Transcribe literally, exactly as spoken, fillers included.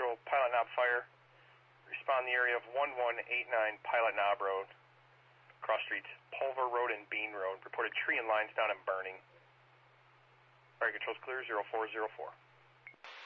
Patrol, Pilot Knob Fire. Respond the area of one one eight nine Pilot Knob Road. Cross streets, Pulver Road and Bean Road. Reported tree and lines down and burning. Fire control's clear, zero four zero four.